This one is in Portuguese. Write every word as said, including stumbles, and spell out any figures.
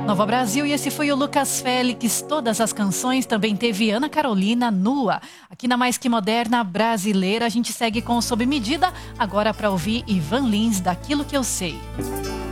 Nova Brasil, e esse foi o Lucas Félix. Todas as canções. Também teve Ana Carolina, Nua. Aqui na Mais Que Moderna Brasileira, a gente segue com o Sob Medida, agora para ouvir Ivan Lins, Daquilo Que Eu Sei.